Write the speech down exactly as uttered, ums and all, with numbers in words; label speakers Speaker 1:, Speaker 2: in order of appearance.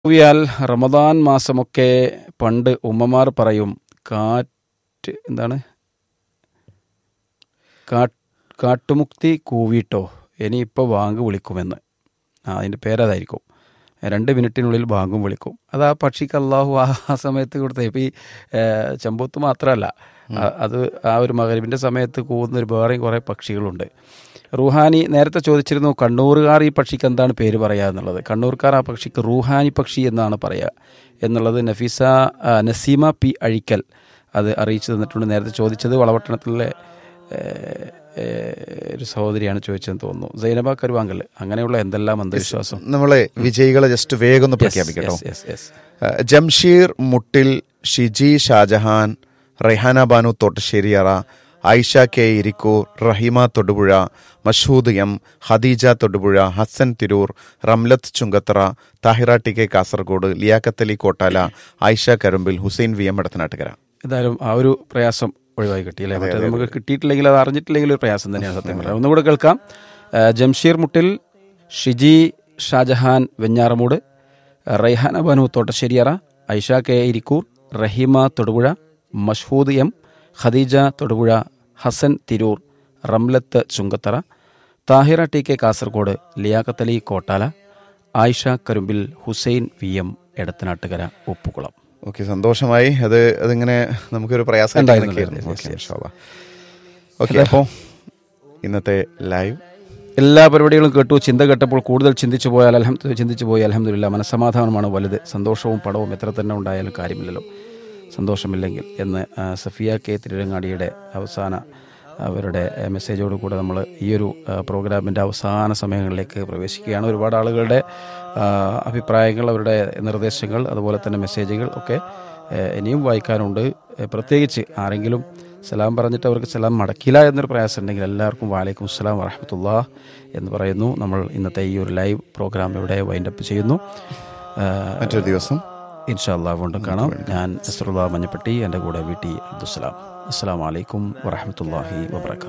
Speaker 1: ാൽ റമദാൻ മാസമൊക്കെ പണ്ട് ഉമ്മമാർ പറയും കാറ്റ് എന്താണ് കാ- കാട്ടുമുക്തി കൂവിട്ടോ ഇനിയിപ്പോൾ ബാങ്ക് വിളിക്കുമെന്ന്. ആ അതിൻ്റെ പേരതായിരിക്കും. രണ്ട് മിനിറ്റിനുള്ളിൽ ബാങ്കും വിളിക്കും. അത് ആ പക്ഷിക്ക് അള്ളാഹു ആ ആ സമയത്ത് കൊടുത്ത ഇപ്പോൾ ഈ ഏഹ്, ചെമ്പൂത്ത് മാത്രമല്ല, ആ- അത് ആ ഒരു മഗ്‌രിബിൻ്റെ സമയത്ത് കൂവുന്ന ഒരു വേറെയും കുറേ പക്ഷികളുണ്ട്. റൂഹാനി നേരത്തെ ചോദിച്ചിരുന്നു കണ്ണൂറുകാർ ഈ പക്ഷിക്ക് എന്താണ് പേര് പറയുക എന്നുള്ളത്. കണ്ണൂർക്കാർ ആ പക്ഷിക്ക് റൂഹാനി പക്ഷി എന്നാണ് പറയുക എന്നുള്ളത് നഫീസ ആ, നസീമ പി അഴിക്കൽ അത് അറിയിച്ചു തന്നിട്ടുണ്ട്. നേരത്തെ ചോദിച്ചത് വളപട്ടണത്തിലെ ഏഹ്, ഏഹ്, ഒരു സഹോദരിയാണ് ചോദിച്ചതെന്ന് തോന്നുന്നു. സൈനബ കരുവാങ്കൽ. അങ്ങനെയുള്ള എന്തെല്ലാം അന്ധവിശ്വാസം.
Speaker 2: നമ്മളെ വിജയികളെ ജസ്റ്റ് വേഗം ഒന്ന് പ്രഖ്യാപിക്കട്ടോ.
Speaker 1: Yes, yes, yes.
Speaker 2: ഏഹ് ജംഷീർ മുട്ടിൽ, Shiji Shah Jahan, Rehana Banu Thottasseriyara, Ayisha K Irikkur, റഹിമ Thodupuzha, Mashood M, Khadija Thodupuzha, Hasan Tirur, Ramlath Chungathara, Thahira T K Kasaragod, Liyakathali Kottala, Ayisha Karumbil, Hussain V M Edathanattukara.
Speaker 1: എന്തായാലും ആ ഒരു പ്രയാസം ഒഴിവായി കിട്ടിയില്ലേ. മറ്റേ നമുക്ക് കിട്ടിയിട്ടില്ലെങ്കിൽ അത് അറിഞ്ഞിട്ടില്ലെങ്കിൽ ഒരു പ്രയാസം തന്നെയാണ് സത്യം പറയാം. ഒന്നുകൂടെ കേൾക്കാം. ഏഹ്, ജംഷീർ മുട്ടിൽ, ഷിജി ഷാജഹാൻ വെഞ്ഞാറമൂട്, റൈഹാന ബനു Thottasseriyara, Aisha K Irikkur, Raheema Thodupuzha, Mashhood M, Khadija Thodupuzha, Hasan Tirur, Ramlath Chungathara, Thahira T K Kasaragod, Liyakathali Kottala, Ayisha Karumbil, Hussain V M Edathanattukara, Uppukulam.
Speaker 2: Okay, സന്തോഷമായി. അത് അതിങ്ങനെ നമുക്കൊരു പ്രയാസം
Speaker 1: ഉണ്ടായിരുന്നു.
Speaker 2: ഉണ്ടായിരുന്നു.
Speaker 1: Yes,
Speaker 2: okay,
Speaker 1: yes.
Speaker 2: ഇൻഷാല്ലാ. ഓക്കെ, അപ്പോൾ ഇന്നത്തെ ലൈവ്
Speaker 1: എല്ലാ പരിപാടികളും കേട്ടു. ചിന്ത കേട്ടപ്പോൾ കൂടുതൽ ചിന്തിച്ചു പോയാൽ അൽഹം ചിന്തിച്ചു പോയി അൽഹംദുലില്ലാ, മനസ്സമാധാനമാണ് വലുത്. സന്തോഷവും പടവും എത്ര തന്നെ ഉണ്ടായാലും കാര്യമില്ലല്ലോ സന്തോഷമില്ലെങ്കിൽ എന്ന് ആ, സഫിയ കെ തിരുരങ്ങാടിയുടെ അവസാന അവരുടെ ആ, മെസ്സേജോട് കൂടെ നമ്മൾ ഈ ഒരു ആ, പ്രോഗ്രാമിൻ്റെ അവസാന സമയങ്ങളിലേക്ക് പ്രവേശിക്കുകയാണ്. ഒരുപാട് ആളുകളുടെ ആ, അഭിപ്രായങ്ങൾ, അവരുടെ നിർദ്ദേശങ്ങൾ, അതുപോലെ തന്നെ മെസ്സേജുകൾ ഒക്കെ ആ, ഇനിയും വായിക്കാനുണ്ട്. ആ, പ്രത്യേകിച്ച് ആരെങ്കിലും സലാം പറഞ്ഞിട്ട് അവർക്ക് സലാം മടക്കില്ല എന്നൊരു പ്രയാസം ഉണ്ടെങ്കിൽ എല്ലാവർക്കും വാലൈക്കും അസ്സലാം വറഹ്മത്തുള്ളാഹി എന്ന് പറയുന്നു. നമ്മൾ ഇന്നത്തെ ഈ ഒരു ലൈവ് പ്രോഗ്രാം ഇവിടെ വൈൻഡപ്പ് ചെയ്യുന്നു. ആ,
Speaker 2: മറ്റൊരു ദിവസം
Speaker 1: ഇൻഷാ അല്ലാഹ് വീണ്ടും കാണാം. ഞാൻ നസ്റുല്ലാ മഞ്ഞപ്പെട്ടി, എൻ്റെ കൂടെ വി ടി അബ്ദുസ്സലാം. അസ്സലാമു അലൈക്കും വറഹ്മത്തുള്ളാഹി വബറകാതുഹു.